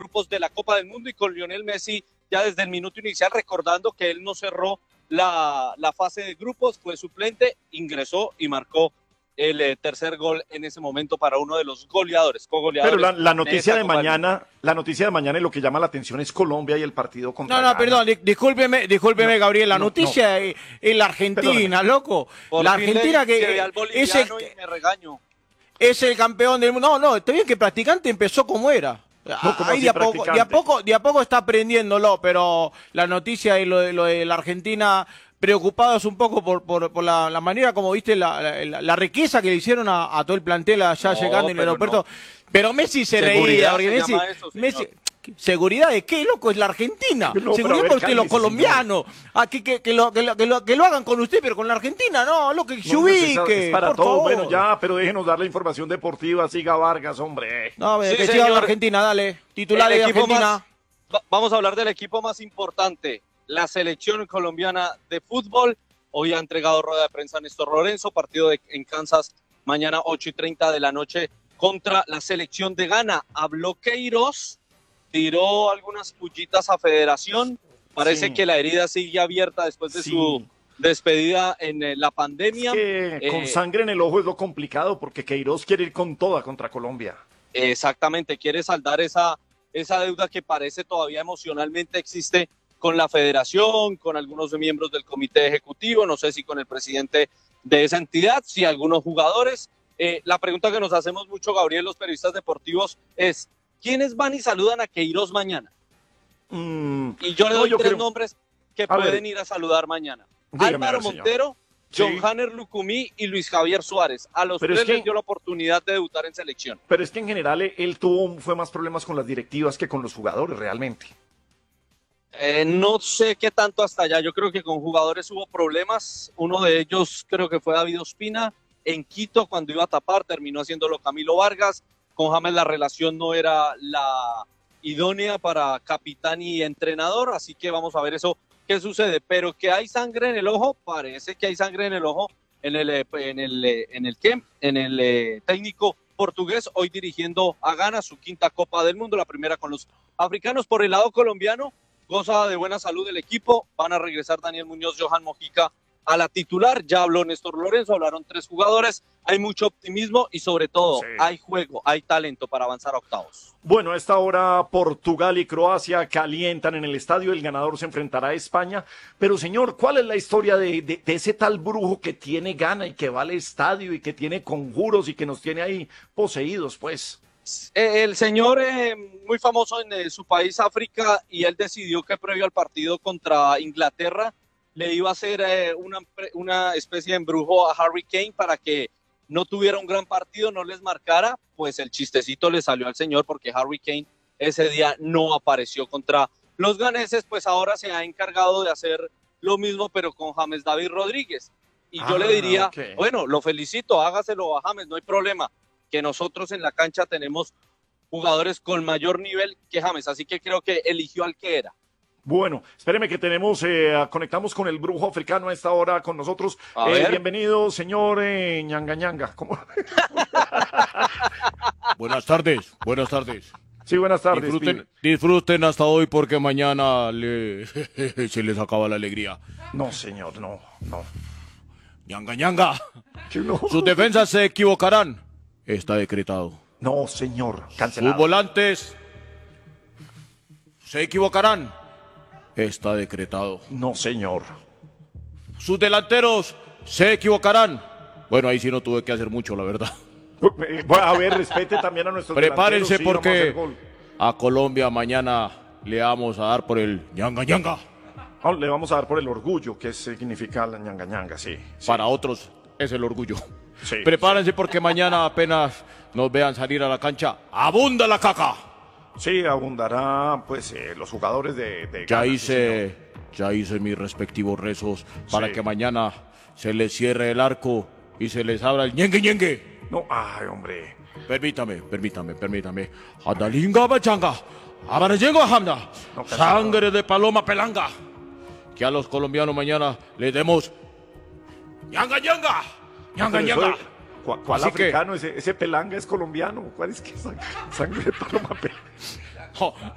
grupos de la Copa del Mundo y con Lionel Messi ya desde el minuto inicial, recordando que él no cerró la fase de grupos, fue suplente, ingresó y marcó el tercer gol en ese momento para uno de los goleadores, Pero cogoleadores. la noticia de mañana, y lo que llama la atención es Colombia y el partido contra Ghana. Perdón, discúlpeme, Gabriel, la noticia es la Argentina, loco. Por la fin Argentina que al boliviano y me regaño. Es el campeón del mundo. No, está bien que practicante empezó como era. Ahí de a poco está aprendiéndolo, pero la noticia y lo de la Argentina, preocupados un poco por la manera como viste la riqueza que le hicieron a todo el plantel allá llegando en el aeropuerto. Pero Messi se reía, porque Messi ¿seguridad de qué, loco? Es la Argentina. No, seguridad por usted, los colombianos. Que lo hagan con usted, pero con la Argentina, no, loco, que se ubique. Es para por todo. favor. Bueno, ya, pero déjenos dar la información deportiva. Siga Vargas, hombre. No, que siga la Argentina, dale. Titular de Argentina. Vamos a hablar del equipo más importante, la selección colombiana de fútbol. Hoy ha entregado rueda de prensa Néstor Lorenzo, partido en Kansas mañana 8:30 de la noche contra la selección de Ghana. Habló Queiroz, tiró algunas pullitas a Federación. Parece que la herida sigue abierta después de su despedida en la pandemia. Es que con sangre en el ojo es lo complicado, porque Queiroz quiere ir con toda contra Colombia. Exactamente, quiere saldar esa deuda que parece todavía emocionalmente existe con la Federación, con algunos miembros del comité ejecutivo, no sé si con el presidente de esa entidad, si algunos jugadores. La pregunta que nos hacemos mucho, Gabriel, los periodistas deportivos, es ¿quiénes van y saludan a Queiroz mañana? Y yo le doy tres nombres que pueden ir a saludar mañana. Álvaro Montero, John Hanner Lucumí y Luis Javier Suárez. A los tres les dio la oportunidad de debutar en selección. Pero es que en general él fue más problemas con las directivas que con los jugadores realmente. No sé qué tanto hasta allá. Yo creo que con jugadores hubo problemas. Uno de ellos creo que fue David Ospina. En Quito, cuando iba a tapar, terminó haciéndolo Camilo Vargas. Con James la relación no era la idónea para capitán y entrenador, así que vamos a ver eso qué sucede. Pero que hay sangre en el ojo, parece que hay sangre en el ojo en el técnico portugués, hoy dirigiendo a Ghana su quinta Copa del Mundo, la primera con los africanos. Por el lado colombiano, goza de buena salud el equipo, van a regresar Daniel Muñoz, Johan Mojica a la titular, ya habló Néstor Lorenzo, hablaron tres jugadores, hay mucho optimismo y sobre todo hay juego, hay talento para avanzar a octavos. Bueno, a esta hora Portugal y Croacia calientan en el estadio, el ganador se enfrentará a España, pero señor, ¿cuál es la historia de ese tal brujo que tiene Ghana y que va al estadio y que tiene conjuros y que nos tiene ahí poseídos, pues? El señor muy famoso en su país, África, y él decidió que previo al partido contra Inglaterra le iba a hacer una especie de embrujo a Harry Kane para que no tuviera un gran partido, no les marcara. Pues el chistecito le salió al señor, porque Harry Kane ese día no apareció contra los ganeses. Pues ahora se ha encargado de hacer lo mismo, pero con James David Rodríguez. Y yo le diría, bueno, lo felicito, hágaselo a James, no hay problema, que nosotros en la cancha tenemos jugadores con mayor nivel que James, así que creo que eligió al que era. Bueno, espéreme que conectamos con el brujo africano a esta hora con nosotros. Bienvenido, señor Ñanga Ñanga. ¿Cómo? Buenas tardes. Sí, buenas tardes. Disfruten hasta hoy porque mañana se les acaba la alegría. No, señor, no. Ñanga Ñanga. No. Sus defensas se equivocarán. Está decretado. No, señor, cancelado. Sus volantes se equivocarán. Está decretado. No, señor. Sus delanteros se equivocarán. Bueno, ahí sí no tuve que hacer mucho, la verdad. A ver, respete también a nuestros Prepárense delanteros, porque a Colombia mañana le vamos a dar por el ñanga ñanga. Le vamos a dar por el orgullo, que significa la ñanga ñanga, sí. Para otros es el orgullo. Sí, Prepárense porque mañana apenas nos vean salir a la cancha, ¡abunda la caca! Sí, abundará, pues, los jugadores de Ya Ghana, hice mis respectivos rezos para que mañana se les cierre el arco y se les abra el ñengue ñengue. No, ay, hombre. Permítame. Adalinga bachanga, abarayengo hamna, sangre de paloma pelanga. Que a los colombianos mañana les demos ñanga ñanga, ñanga ñanga. ¿Cuál africano? Ese pelanga es colombiano. ¿Cuál es que sangre de paloma pelanga?